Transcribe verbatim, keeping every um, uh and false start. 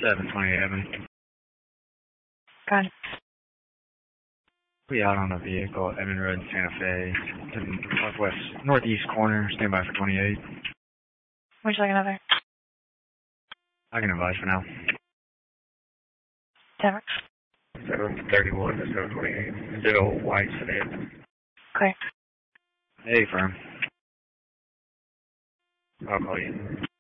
seven twenty Evan. Got it. We out on a vehicle at Evan Road, Santa Fe, to the northwest, northeast corner. Stand by for twenty-eight. Would you like another? I can advise for now. That works. seven thirty-one to seven twenty-eight. Still white sedan. Okay. Hey, firm. I'll call you.